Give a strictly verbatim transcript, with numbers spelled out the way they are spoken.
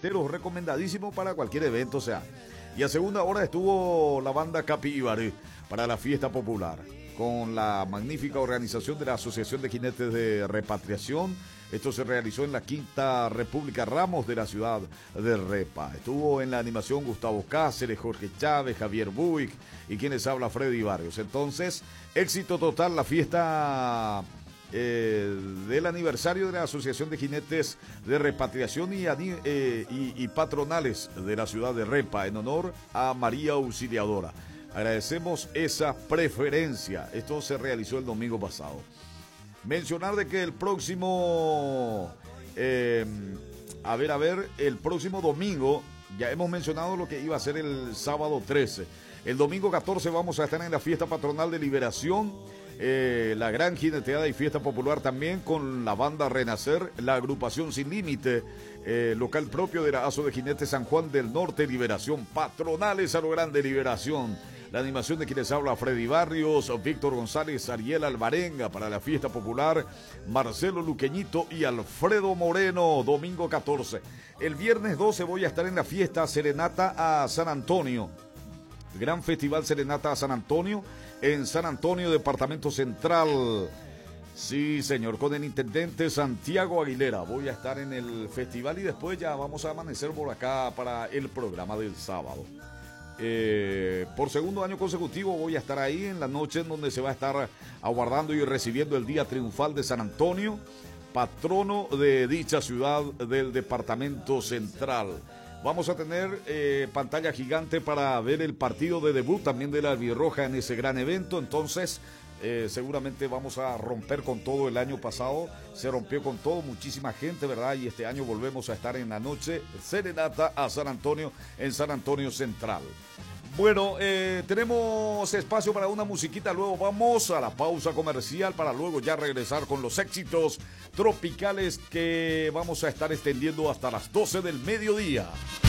fiesteros, recomendadísimo para cualquier evento, o sea. Y a segunda hora estuvo la banda Capíbare para la fiesta popular, con la magnífica organización de la Asociación de Jinetes de Repatriación. Esto se realizó en la Quinta República Ramos de la ciudad de Repa. Estuvo en la animación Gustavo Cáceres, Jorge Chávez, Javier Buick y quienes habla Freddy Barrios. Entonces, éxito total la fiesta eh, del aniversario de la Asociación de Jinetes de Repatriación y, eh, y, y patronales de la ciudad de Repa, en honor a María Auxiliadora. Agradecemos esa preferencia. Esto se realizó el domingo pasado. Mencionar de que el próximo, eh, a ver, a ver, el próximo domingo, ya hemos mencionado lo que iba a ser el sábado trece. El domingo catorce vamos a estar en la fiesta patronal de Liberación, eh, la gran jineteada y fiesta popular también con la banda Renacer, la agrupación Sin Límite, eh, local propio de la Aso de Jinetes San Juan del Norte, Liberación, patronales a lo grande, Liberación. La animación de quienes habla Freddy Barrios, Víctor González, Ariel Alvarenga para la fiesta popular, Marcelo Luqueñito y Alfredo Moreno, domingo catorce. El viernes doce voy a estar en la fiesta Serenata a San Antonio. Gran Festival Serenata a San Antonio, en San Antonio, Departamento Central. Sí, señor, con el intendente Santiago Aguilera. Voy a estar en el festival y después ya vamos a amanecer por acá para el programa del sábado. Eh, por segundo año consecutivo voy a estar ahí en la noche en donde se va a estar aguardando y recibiendo el Día Triunfal de San Antonio, patrono de dicha ciudad del Departamento Central. Vamos a tener eh, pantalla gigante para ver el partido de debut también de la Albirroja en ese gran evento. Entonces eh, seguramente vamos a romper con todo. El año pasado se rompió con todo, muchísima gente, ¿verdad? Y este año volvemos a estar en la noche Serenata a San Antonio, en San Antonio Central. Bueno, eh, tenemos espacio para una musiquita, luego vamos a la pausa comercial para luego ya regresar con los éxitos tropicales que vamos a estar extendiendo hasta las doce del mediodía.